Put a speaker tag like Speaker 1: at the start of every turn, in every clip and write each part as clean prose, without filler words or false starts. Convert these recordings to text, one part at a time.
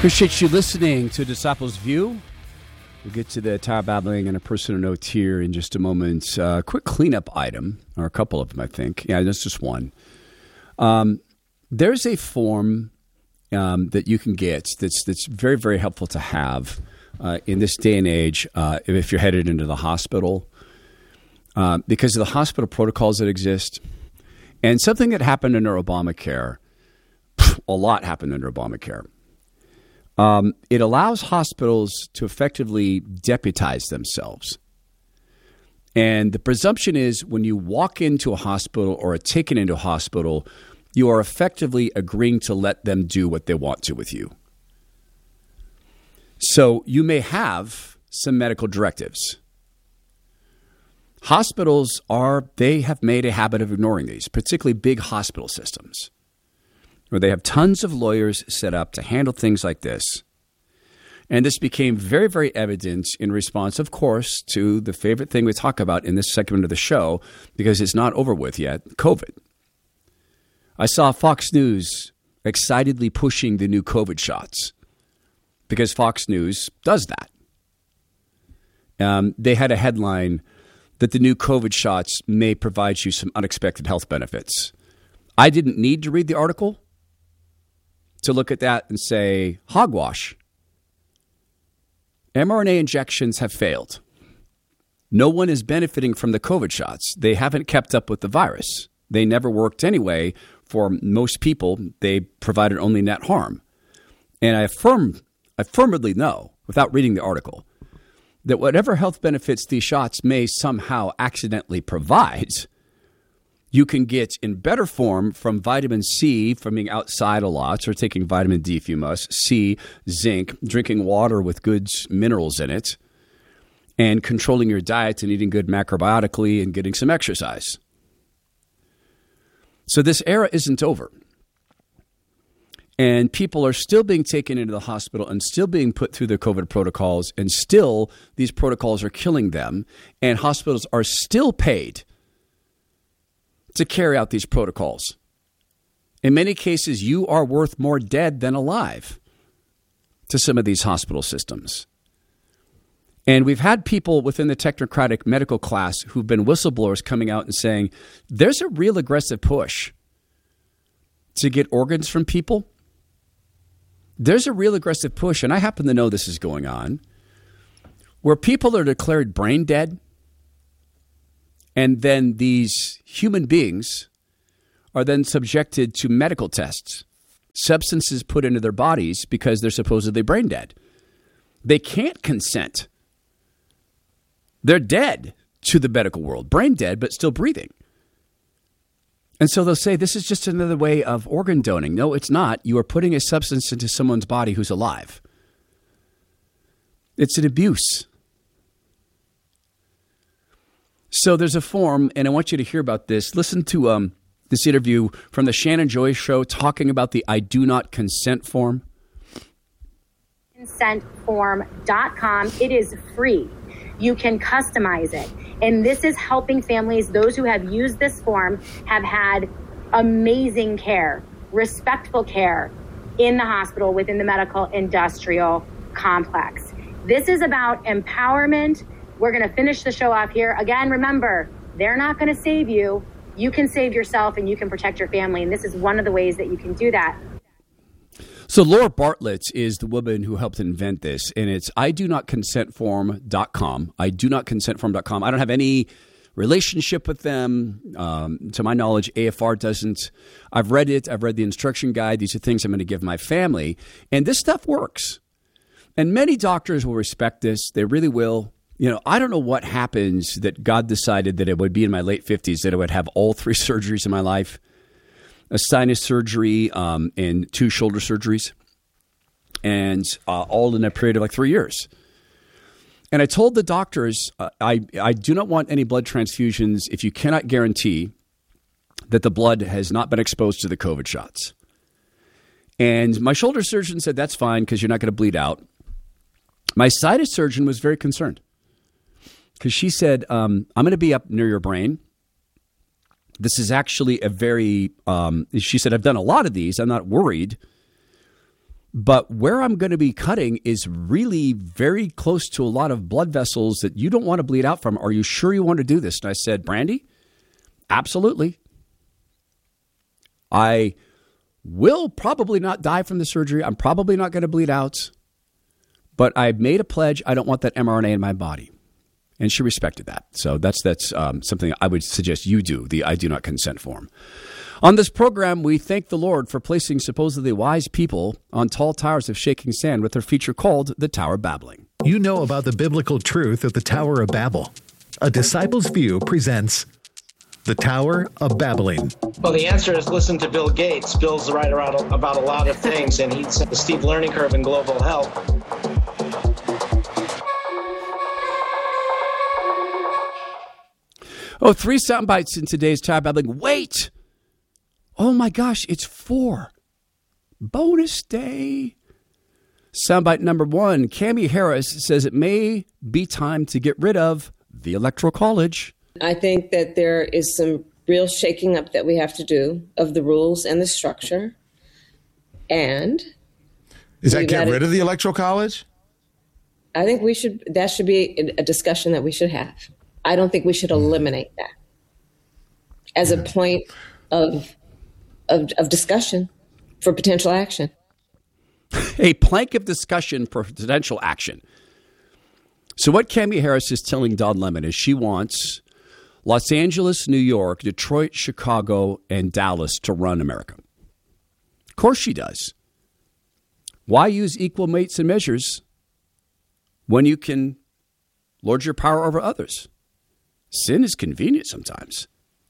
Speaker 1: Appreciate you listening to Disciples View. We'll get to the tire babbling and a personal note here in just a moment. Quick cleanup item, or a couple of them, I think. Yeah, that's just one. There's a form that you can get that's very, very helpful to have in this day and age if you're headed into the hospital because of the hospital protocols that exist. And something that happened under Obamacare, a lot happened under Obamacare. It allows hospitals to effectively deputize themselves. And the presumption is when you walk into a hospital or are taken into a hospital, you are effectively agreeing to let them do what they want to with you. So you may have some medical directives. Hospitals they have made a habit of ignoring these, particularly big hospital systems, where they have tons of lawyers set up to handle things like this. And this became very, very evident in response, of course, to the favorite thing we talk about in this segment of the show, because it's not over with yet, COVID. I saw Fox News excitedly pushing the new COVID shots because Fox News does that. They had a headline that the new COVID shots may provide you some unexpected health benefits. I didn't need to read the article to look at that and say, hogwash. mRNA injections have failed. No one is benefiting from the COVID shots. They haven't kept up with the virus. They never worked anyway. For most people, they provided only net harm. And I affirmatively know, without reading the article, that whatever health benefits these shots may somehow accidentally provide, you can get in better form from vitamin C, from being outside a lot, or taking vitamin D if you must, C, zinc, drinking water with good minerals in it, and controlling your diet and eating good macrobiotically and getting some exercise. So this era isn't over. And people are still being taken into the hospital and still being put through the COVID protocols, and still these protocols are killing them, and hospitals are still paid to carry out these protocols. In many cases, you are worth more dead than alive to some of these hospital systems. And we've had people within the technocratic medical class who've been whistleblowers coming out and saying, there's a real aggressive push to get organs from people. There's a real aggressive push, and I happen to know this is going on, where people are declared brain dead, and then these human beings are then subjected to medical tests, substances put into their bodies because they're supposedly brain dead. They can't consent. They're dead to the medical world, brain dead, but still breathing. And so they'll say, this is just another way of organ donating. No, it's not. You are putting a substance into someone's body who's alive. It's an abuse. So there's a form, and I want you to hear about this. Listen to this interview from the Shannon Joy Show talking about the I do not consent form.
Speaker 2: Consentform.com. It is free. You can customize it. And this is helping families. Those who have used this form have had amazing care, respectful care in the hospital, within the medical industrial complex. This is about empowerment. We're going to finish the show off here. Again, remember, they're not going to save you. You can save yourself and you can protect your family. And this is one of the ways that you can do that.
Speaker 1: So Laura Bartlett is the woman who helped invent this, and it's idonotconsentform.com. idonotconsentform.com. I don't have any relationship with them. To my knowledge, AFR doesn't. I've read it. I've read the instruction guide. These are things I'm going to give my family. And this stuff works. And many doctors will respect this. They really will. You know, I don't know what happens that God decided that it would be in my late 50s, that I would have all 3 surgeries in my life. A sinus surgery and 2 shoulder surgeries, and all in a period of like 3 years. And I told the doctors, I do not want any blood transfusions if you cannot guarantee that the blood has not been exposed to the COVID shots. And my shoulder surgeon said, that's fine because you're not going to bleed out. My sinus surgeon was very concerned because she said, I'm going to be up near your brain. This is actually a very, she said, I've done a lot of these. I'm not worried. But where I'm going to be cutting is really very close to a lot of blood vessels that you don't want to bleed out from. Are you sure you want to do this? And I said, Brandy, absolutely. I will probably not die from the surgery. I'm probably not going to bleed out. But I made a pledge. I don't want that mRNA in my body. And she respected that. So that's something I would suggest you do, the I do not consent form. On this program, we thank the Lord for placing supposedly wise people on tall towers of shaking sand with their feature called The Tower Babbling.
Speaker 3: You know about the biblical truth of the Tower of Babel. A Disciple's View presents The Tower of Babbling.
Speaker 4: Well, the answer is listen to Bill Gates. Bill's right about a lot of things, and he's the steep learning curve in global health.
Speaker 1: Oh, 3 sound bites in today's Tower Babbling. Wait! Oh my gosh, it's 4. Bonus day. Soundbite number 1. Cammie Harris says it may be time to get rid of the Electoral College.
Speaker 5: I think that there is some real shaking up that we have to do of the rules and the structure. And
Speaker 6: is that get rid of the Electoral College?
Speaker 5: I think that should be a discussion that we should have. I don't think we should eliminate that as a point of discussion for potential action.
Speaker 1: A plank of discussion for potential action. So what Cammie Harris is telling Don Lemon is she wants Los Angeles, New York, Detroit, Chicago, and Dallas to run America. Of course she does. Why use equal weights and measures when you can lord your power over others? Sin is convenient sometimes.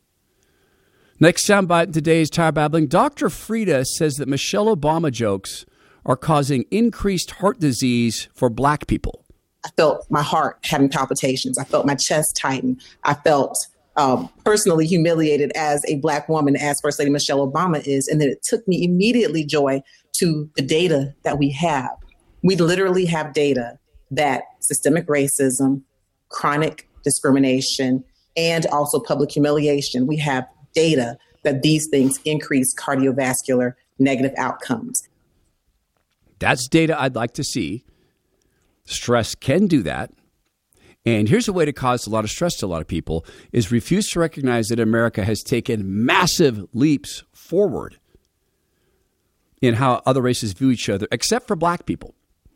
Speaker 1: Next soundbite in today's Tower Babbling. Dr. Frieda says that Michelle Obama jokes are causing increased heart disease for black people.
Speaker 7: I felt my heart having palpitations. I felt my chest tighten. I felt personally humiliated as a black woman, as First Lady Michelle Obama is. And then it took me immediately, Joy, to the data that we have. We literally have data that systemic racism, chronic discrimination, and also public humiliation. We have data that these things increase cardiovascular negative outcomes.
Speaker 1: That's data I'd like to see. Stress can do that. And here's a way to cause a lot of stress to a lot of people is refuse to recognize that America has taken massive leaps forward in how other races view each other, except for black people.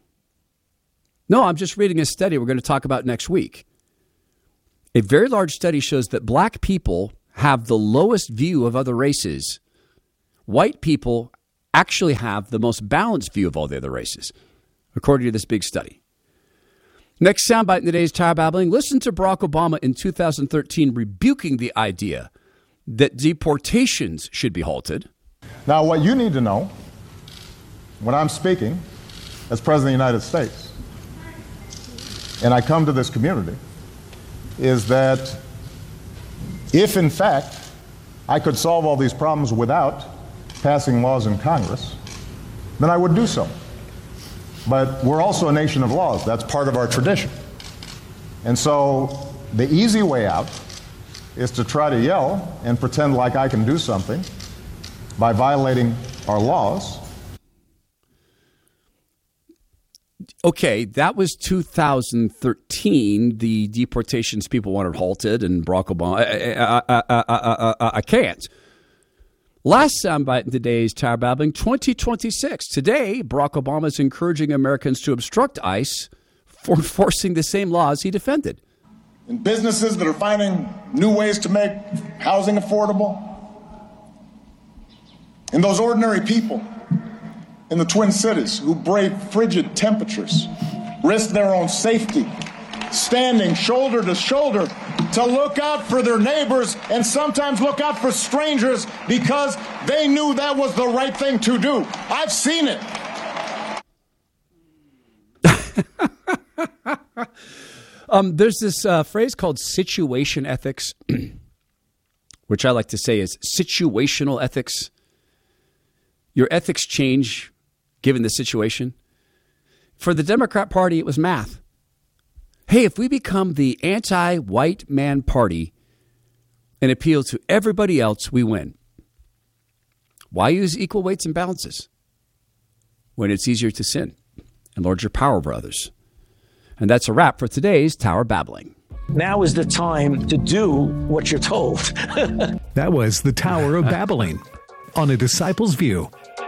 Speaker 1: No, I'm just reading a study we're going to talk about next week. A very large study shows that black people have the lowest view of other races. White people actually have the most balanced view of all the other races, according to this big study. Next soundbite in today's Tower Babbling. Listen to Barack Obama in 2013 rebuking the idea that deportations should be halted.
Speaker 8: Now, what you need to know when I'm speaking as President of the United States, and I come to this community, is that if, in fact, I could solve all these problems without passing laws in Congress, then I would do so. But we're also a nation of laws. That's part of our tradition. And so the easy way out is to try to yell and pretend like I can do something by violating our laws.
Speaker 1: Okay, that was 2013. The deportations people wanted halted, and Barack Obama. I can't. Last soundbite in today's Tower Babbling, 2026. Today, Barack Obama is encouraging Americans to obstruct ICE for enforcing the same laws he defended.
Speaker 8: And businesses that are finding new ways to make housing affordable. And those ordinary people in the Twin Cities who brave frigid temperatures, risk their own safety, standing shoulder to shoulder to look out for their neighbors and sometimes look out for strangers because they knew that was the right thing to do. I've seen it.
Speaker 1: There's this phrase called situation ethics, which I like to say is situational ethics. Your ethics change given the situation. For the Democrat Party, it was math. Hey, if we become the anti-white man party and appeal to everybody else, we win. Why use equal weights and balances when it's easier to sin and lord your power over others. And that's a wrap for today's Tower Babbling.
Speaker 9: Now is the time to do what you're told.
Speaker 3: That was the Tower of Babbling on A Disciple's View.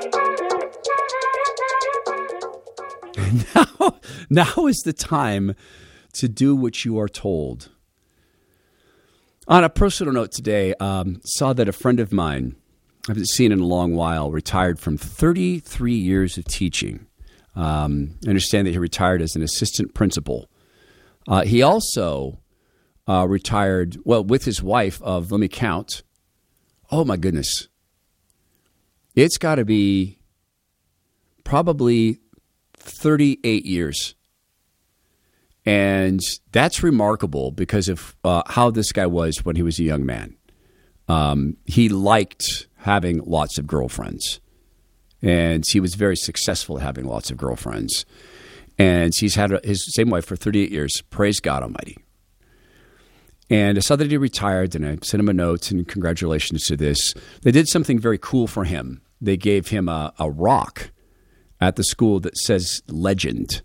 Speaker 1: Now is the time to do what you are told. On a personal note today, saw that a friend of mine, I haven't seen in a long while, retired from 33 years of teaching. I understand that he retired as an assistant principal. He also retired, with his wife of, let me count, oh my goodness. It's got to be probably 38 years. And that's remarkable because of how this guy was when he was a young man. He liked having lots of girlfriends. And he was very successful at having lots of girlfriends. And he's had his same wife for 38 years. Praise God Almighty. And I saw that he retired, and I sent him a note, and congratulations to this. They did something very cool for him. They gave him a rock at the school that says legend.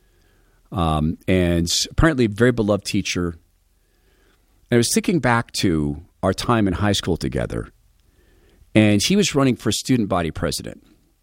Speaker 1: And apparently a very beloved teacher. And I was thinking back to our time in high school together. And he was running for student body president.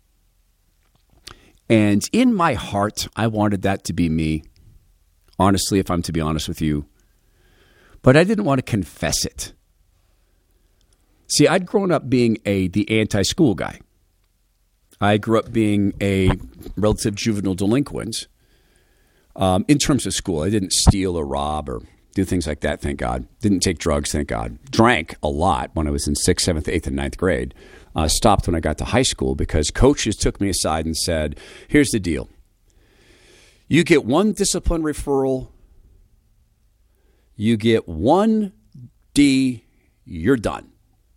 Speaker 1: And in my heart, I wanted that to be me. Honestly, if I'm to be honest with you. But I didn't want to confess it. See, I'd grown up being the anti-school guy. I grew up being a relative juvenile delinquent in terms of school. I didn't steal or rob or do things like that, thank God. Didn't take drugs, thank God. Drank a lot when I was in 6th, 7th, 8th, and 9th grade. Stopped when I got to high school because coaches took me aside and said, here's the deal. You get one discipline referral. You get one D, you're done.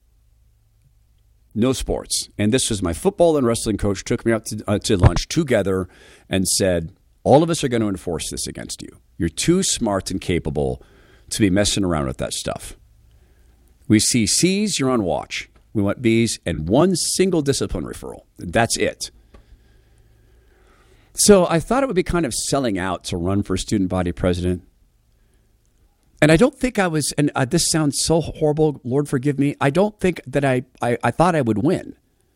Speaker 1: No sports. And this was my football and wrestling coach, took me out to lunch together and said, all of us are going to enforce this against you. You're too smart and capable to be messing around with that stuff. We see C's, you're on watch. We want B's and one single discipline referral. That's it. So I thought it would be kind of selling out to run for student body president. And I don't think I was, and this sounds so horrible, Lord forgive me, I don't think that I thought I would win.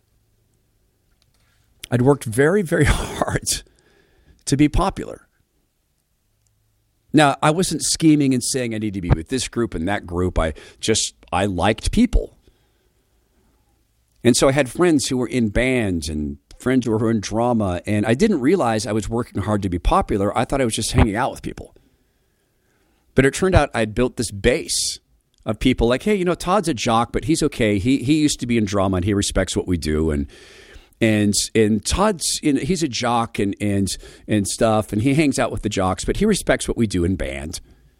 Speaker 1: I'd worked very, very hard to be popular. Now, I wasn't scheming and saying I need to be with this group and that group. I liked people. And so I had friends who were in bands and friends who were in drama, and I didn't realize I was working hard to be popular. I thought I was just hanging out with people. But it turned out I'd built this base of people like, hey, Todd's a jock, but he's okay. He used to be in drama and he respects what we do. And Todd's he's a jock and stuff, and he hangs out with the jocks, but he respects what we do in band.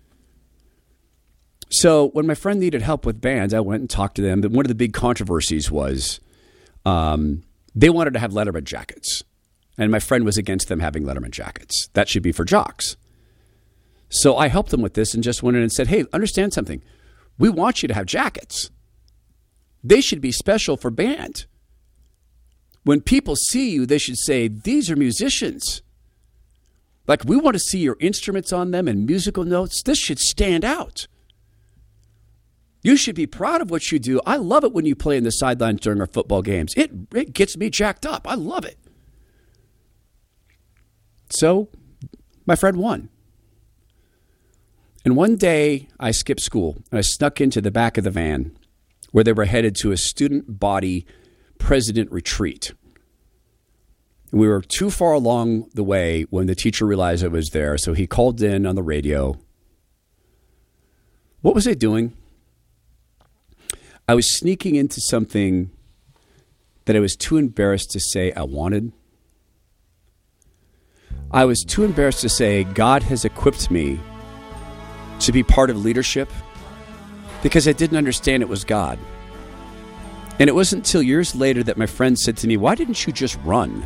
Speaker 1: So when my friend needed help with bands, I went and talked to them. But one of the big controversies was they wanted to have Letterman jackets, and my friend was against them having Letterman jackets. That should be for jocks. So I helped them with this and just went in and said, hey, understand something. We want you to have jackets. They should be special for band. When people see you, they should say, these are musicians. Like, we want to see your instruments on them and musical notes. This should stand out. You should be proud of what you do. I love it when you play in the sidelines during our football games. It gets me jacked up. I love it. So my friend won. And one day I skipped school and I snuck into the back of the van where they were headed to a student body president retreat. We were too far along the way when the teacher realized I was there, so he called in on the radio. What was I doing? I was sneaking into something that I was too embarrassed to say I wanted. I was too embarrassed to say God has equipped me to be part of leadership because I didn't understand it was God. And it wasn't until years later that my friend said to me, why didn't you just run?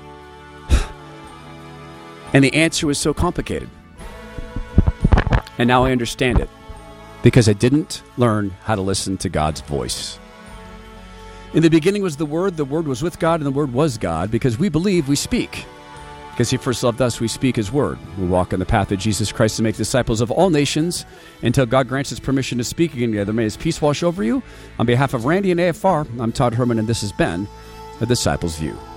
Speaker 1: And the answer was so complicated. And now I understand it because I didn't learn how to listen to God's voice. In the beginning was the Word was with God, and the Word was God. Because we believe, we speak. Because he first loved us, we speak his word. We walk in the path of Jesus Christ to make disciples of all nations until God grants us permission to speak again together. May his peace wash over you. On behalf of Randy and AFR, I'm Todd Herman, and this has been The Disciples View.